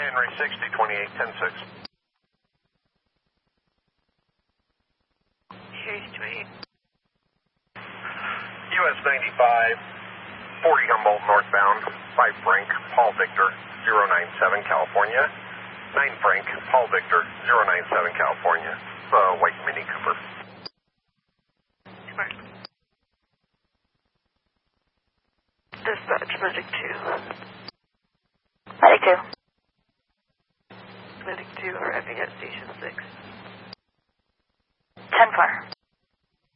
Henry 60, 28, 10-6. US 95, 40 Humboldt northbound, 5 Frank, Paul Victor, 097 California. 9 Frank, Paul Victor, 097 California. White Mini Cooper. Dispatch, Medic 2. Medic 2. Medic 2 arriving at Station 6. 10-4.